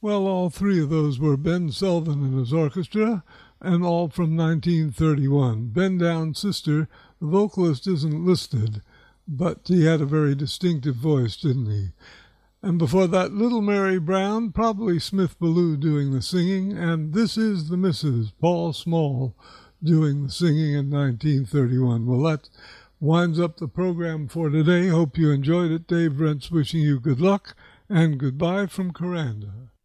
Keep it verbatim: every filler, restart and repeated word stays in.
Well, all three of those were Ben Selvin and his orchestra, and all from nineteen thirty-one. Ben Downs' sister, the vocalist, isn't listed, but he had a very distinctive voice, didn't he? And before that, Little Mary Brown, probably Smith Ballou doing the singing, and This Is the Missus, Paul Small doing the singing in nineteen thirty-one. Well, that winds up the program for today. Hope you enjoyed it. Dave Rentz wishing you good luck, and goodbye from Coranda.